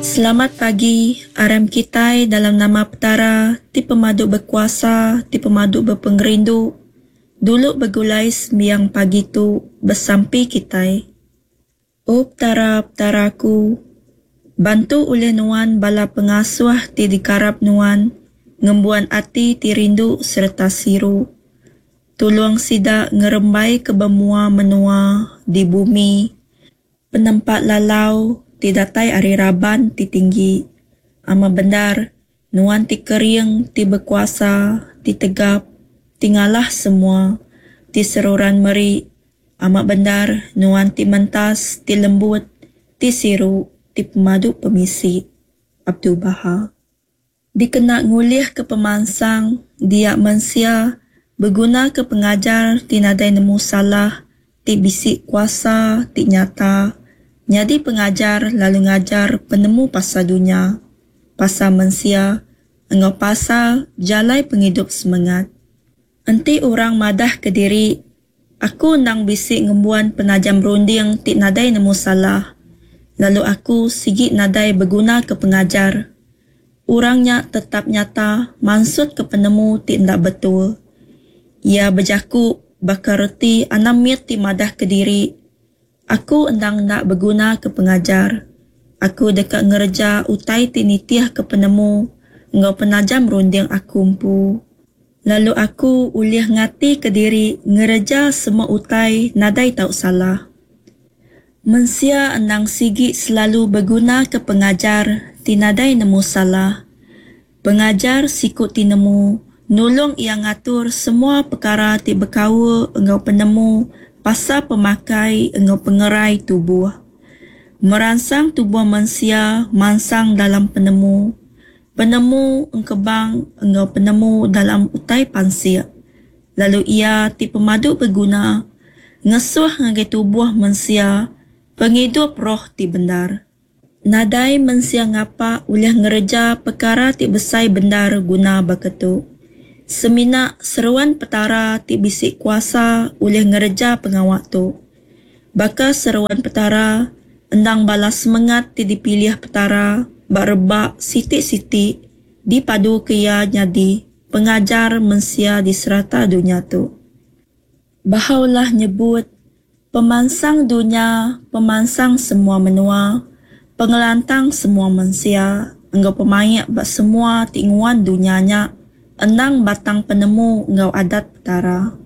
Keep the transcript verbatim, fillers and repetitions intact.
Selamat pagi, aram kitai dalam nama petara, ti pemadu berkuasa, ti pemadu berpengerindu. Dulu bergulai sembiang pagi tu bersampi kitai. O petara-petaraku, bantu oleh nuan bala pengasuh ti dikarap nuan, ngembuan ati ti rindu serta siru. Tolong sida ngerembai kebemua menua di bumi, penempat lalau ti datai ari raban ti tinggi. Ama benar, nuan ti kering, ti berkuasa, ti tegap, tinggalah semua, ti seruran meri. Ama benar, nuan ti mentas, ti lembut, ti siru, ti pemadu pemisi. Abdul Baha. Dikena ngulih ke pemansang, dia mensia, berguna ke pengajar, ti nadai nemu salah, ti bisik kuasa, ti nyata. Nyadi pengajar lalu ngajar penemu pasal dunia, pasal mensia, engau pasal jalai penghidup semangat. Enti orang madah ke diri, aku nang bisik ngembuan penajam runding ti nadai nemu salah, lalu aku sigit nadai berguna ke pengajar. Orangnya tetap nyata, maksud ke penemu ti ndak betul. Ia berjaku bakal reti anam mit ti madah ke diri. Aku endang nak berguna ke pengajar. Aku dekat ngerja utai ti nitiah ke penemu, ngau penajam runding aku empu. Lalu aku uliah ngati ke diri ngerja semua utai nadai tak salah. Mensia endang sigi selalu berguna ke pengajar, ti nadai nemu salah. Pengajar sikut ti nemu, nulung ia ngatur semua perkara ti berkawa engau penemu, pasal pemakai engau pengerai tubuh. Merangsang tubuh manusia mansang dalam penemu. Penemu engkebang engau penemu dalam utai pansir. Lalu ia ti pemadu berguna, ngesuh ngagai tubuh manusia, penghidup roh ti benar. Nadai manusia ngapa uliah ngerja perkara ti besai benar guna baketu. Semina seruan petara ti bisik kuasa oleh ngerja pengawak tu. Baka seruan petara endang balas semangat ti dipilih petara bak rebak sitik-sitik dipadu kaya nyadi pengajar mensia di serata dunia tu. Bahaulah nyebut pemansang dunia, pemansang semua menua, pengelantang semua mensia, engkau pemayak bak semua tinguan dunianya, enang batang penemu engau adat petara.